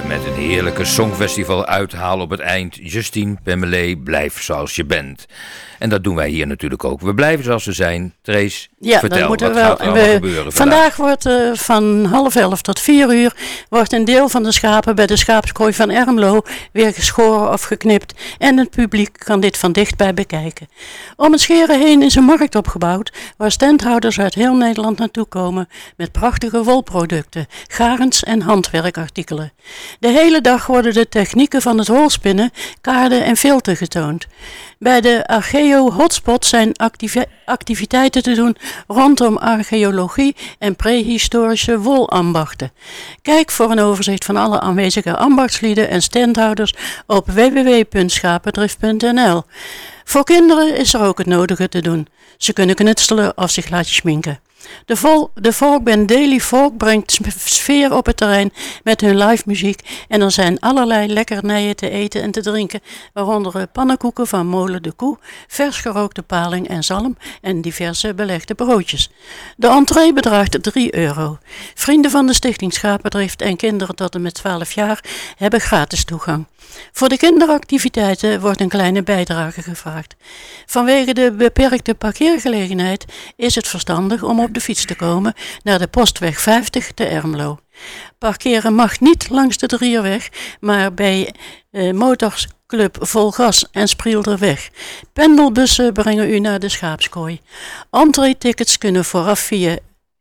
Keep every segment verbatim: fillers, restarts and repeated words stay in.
Met een heerlijke songfestival uithalen op het eind. Justine Pemele, blijf zoals je bent. En dat doen wij hier natuurlijk ook. We blijven zoals we zijn. Trace, ja, vertel, moeten wat we wel. gaat er allemaal we, gebeuren vandaag? Vandaag wordt uh, van half elf tot vier uur... wordt een deel van de schapen bij de schaapskooi van Ermelo... weer geschoren of geknipt. En het publiek kan dit van dichtbij bekijken. Om het scheren heen is een markt opgebouwd... waar standhouders uit heel Nederland naartoe komen... met prachtige wolproducten, garens en handwerkartikelen. De hele dag worden de technieken van het wolspinnen, kaarden en filten getoond. Bij de Archeo Hotspot zijn activi- activiteiten te doen rondom archeologie en prehistorische wolambachten. Kijk voor een overzicht van alle aanwezige ambachtslieden en standhouders op w w w punt schapendrift punt n l. Voor kinderen is er ook het nodige te doen. Ze kunnen knutselen of zich laten schminken. De, vol- de folkband Daily Folk brengt sfeer op het terrein met hun live muziek en er zijn allerlei lekkernijen te eten en te drinken, waaronder pannenkoeken van Molen de Koe, vers gerookte paling en zalm en diverse belegde broodjes. De entree bedraagt drie euro. Vrienden van de Stichting Schapendrift en kinderen tot en met twaalf jaar hebben gratis toegang. Voor de kinderactiviteiten wordt een kleine bijdrage gevraagd. Vanwege de beperkte parkeergelegenheid is het verstandig om op de fiets te komen naar de Postweg vijftig te Ermelo. Parkeren mag niet langs de Drierweg, maar bij eh, Motorsclub Volgas en Sprielderweg. Pendelbussen brengen u naar de schaapskooi. Entree-tickets kunnen vooraf via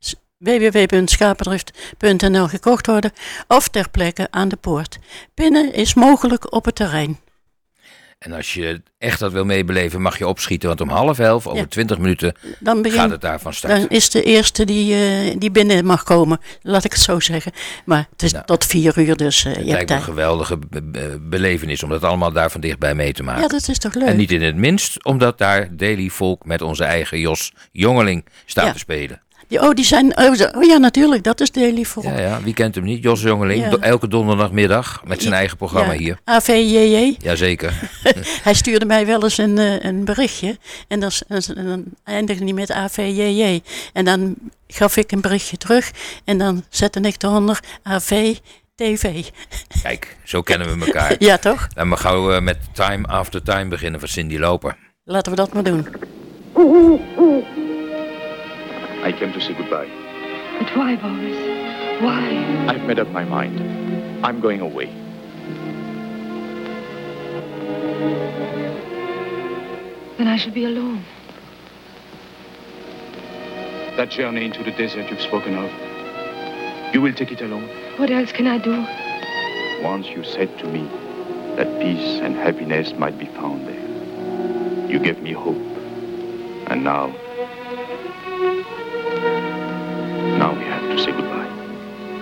w w w punt schapendrift punt n l gekocht worden of ter plekke aan de poort. Pinnen is mogelijk op het terrein. En als je echt dat wil meebeleven, mag je opschieten. Want om half elf, over ja. twintig minuten, dan begin, gaat het daarvan starten. Dan is de eerste die, uh, die binnen mag komen. Laat ik het zo zeggen. Maar het is nou, tot vier uur, dus uh, het je lijkt hebt me een geweldige be- be- belevenis om dat allemaal daar van dichtbij mee te maken. Ja, dat is toch leuk. En niet in het minst, omdat daar Daily Folk met onze eigen Jos Jongeling staat ja. te spelen. Die, oh, die zijn, oh ja, natuurlijk, dat is Daily Folk. Ja, ja, wie kent hem niet? Jos Jongeling, ja. do, elke donderdagmiddag met zijn ja. eigen programma ja. hier. A V J J. Jazeker. Hij stuurde mij wel eens een, uh, een berichtje en dan, dan eindigde hij met A V J J. En dan gaf ik een berichtje terug en dan zette ik eronder A V T V. Kijk, zo kennen we elkaar. Ja, toch? Dan maar gauw uh, met Time After Time beginnen van Cyndi Lauper. Laten we dat maar doen. I came to say goodbye. But why, Boris? Why? I've made up my mind. I'm going away. Then I shall be alone. That journey into the desert you've spoken of, you will take it alone? What else can I do? Once you said to me that peace and happiness might be found there. You gave me hope. And now